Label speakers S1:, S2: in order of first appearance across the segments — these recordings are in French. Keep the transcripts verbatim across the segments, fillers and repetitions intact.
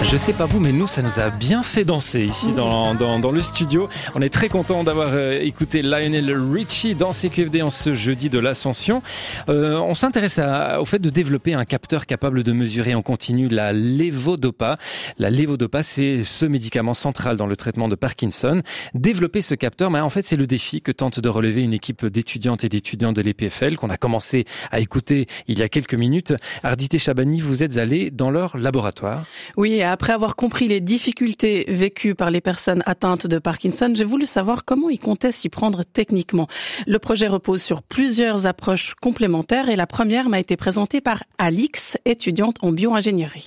S1: Je sais pas vous, mais nous, ça nous a bien fait danser ici dans, dans, dans le studio. On est très content d'avoir euh, écouté Lionel Richie dans C Q F D en ce jeudi de l'Ascension. Euh, on s'intéresse à, au fait de développer un capteur capable de mesurer en continu la lévodopa. La lévodopa, c'est ce médicament central dans le traitement de Parkinson. Développer ce capteur, bah, en fait, c'est le défi que tente de relever une équipe d'étudiantes et d'étudiants de l'E P F L qu'on a commencé à écouter il y a quelques minutes. Ardité Chabani, vous êtes allé dans leur laboratoire.
S2: Oui, après avoir compris les difficultés vécues par les personnes atteintes de Parkinson, j'ai voulu savoir comment ils comptaient s'y prendre techniquement. Le projet repose sur plusieurs approches complémentaires et la première m'a été présentée par Alix, étudiante en bio-ingénierie.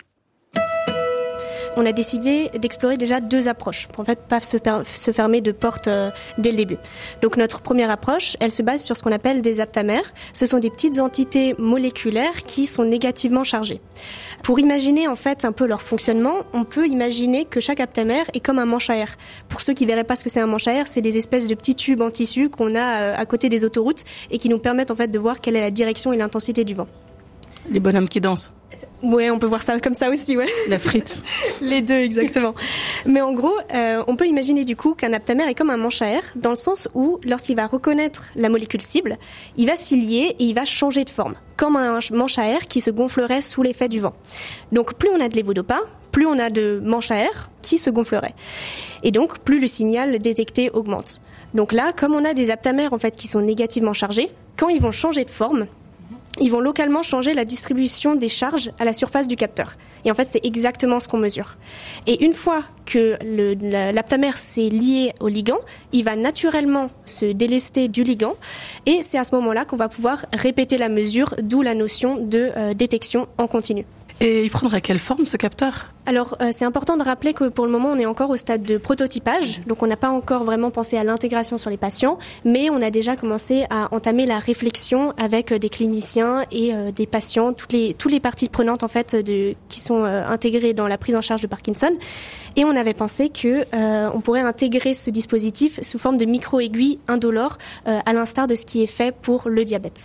S3: On a décidé d'explorer déjà deux approches pour en fait pas se, per- se fermer de porte euh, dès le début. Donc notre première approche, elle se base sur ce qu'on appelle des aptamères. Ce sont des petites entités moléculaires qui sont négativement chargées. Pour imaginer en fait un peu leur fonctionnement, on peut imaginer que chaque aptamère est comme un manche à air. Pour ceux qui verraient pas ce que c'est un manche à air, c'est des espèces de petits tubes en tissu qu'on a à côté des autoroutes et qui nous permettent en fait de voir quelle est la direction et l'intensité du vent.
S2: Les bonhommes qui dansent.
S3: Ouais, on peut voir ça comme ça aussi, ouais.
S2: La frite.
S3: Les deux, exactement. Mais en gros, euh, on peut imaginer du coup qu'un aptamère est comme un manche à air, dans le sens où, lorsqu'il va reconnaître la molécule cible, il va s'y lier et il va changer de forme, comme un manche à air qui se gonflerait sous l'effet du vent. Donc plus on a de lévodopa, plus on a de manche à air qui se gonflerait. Et donc, plus le signal détecté augmente. Donc là, comme on a des aptamères en fait qui sont négativement chargés, quand ils vont changer de forme, ils vont localement changer la distribution des charges à la surface du capteur. Et en fait, c'est exactement ce qu'on mesure. Et une fois que le, l'aptamère s'est lié au ligand, il va naturellement se délester du ligand. Et c'est à ce moment-là qu'on va pouvoir répéter la mesure, d'où la notion de euh, détection en continu.
S2: Et il prendrait quelle forme ce capteur ?
S3: Alors, euh, c'est important de rappeler que pour le moment, on est encore au stade de prototypage. Donc, on n'a pas encore vraiment pensé à l'intégration sur les patients, mais on a déjà commencé à entamer la réflexion avec euh, des cliniciens et euh, des patients, toutes les, toutes les parties prenantes en fait de, qui sont euh, intégrées dans la prise en charge de Parkinson. Et on avait pensé que euh, on pourrait intégrer ce dispositif sous forme de micro-aiguilles indolores, euh, à l'instar de ce qui est fait pour le diabète.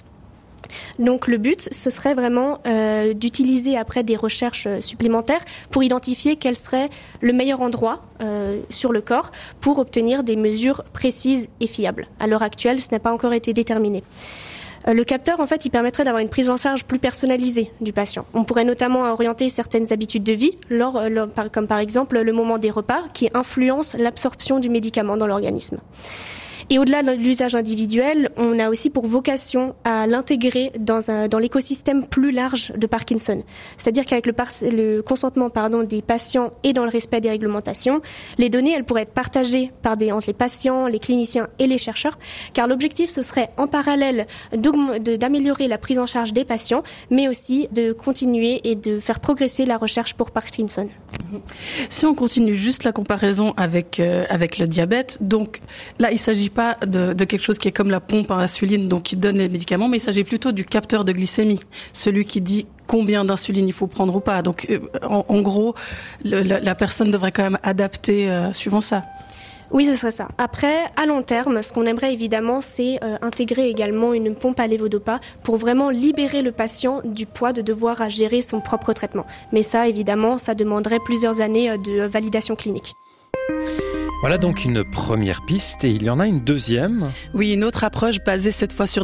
S3: Donc le but, ce serait vraiment euh, d'utiliser après des recherches supplémentaires pour identifier quel serait le meilleur endroit euh, sur le corps pour obtenir des mesures précises et fiables. À l'heure actuelle, ce n'a pas encore été déterminé. Euh, le capteur, en fait, il permettrait d'avoir une prise en charge plus personnalisée du patient. On pourrait notamment orienter certaines habitudes de vie, lors, lors, comme par exemple le moment des repas, qui influence l'absorption du médicament dans l'organisme. Et au-delà de l'usage individuel, on a aussi pour vocation à l'intégrer dans, un, dans l'écosystème plus large de Parkinson. C'est-à-dire qu'avec le, par, le consentement pardon, des patients et dans le respect des réglementations, les données elles pourraient être partagées par des, entre les patients, les cliniciens et les chercheurs, car l'objectif ce serait en parallèle de, d'améliorer la prise en charge des patients, mais aussi de continuer et de faire progresser la recherche pour Parkinson.
S2: Si on continue juste la comparaison avec euh, avec le diabète, donc là il s'agit pas de, de quelque chose qui est comme la pompe à insuline, donc qui donne les médicaments, mais il s'agit plutôt du capteur de glycémie, celui qui dit combien d'insuline il faut prendre ou pas. Donc euh, en, en gros, le, la, la personne devrait quand même adapter euh, suivant ça.
S3: Oui, ce serait ça. Après, à long terme, ce qu'on aimerait évidemment, c'est euh, intégrer également une pompe à lévodopa pour vraiment libérer le patient du poids de devoir à gérer son propre traitement. Mais ça, évidemment, ça demanderait plusieurs années euh, de validation clinique.
S1: Voilà donc une première piste et il y en a une deuxième.
S2: Oui, une autre approche basée cette fois sur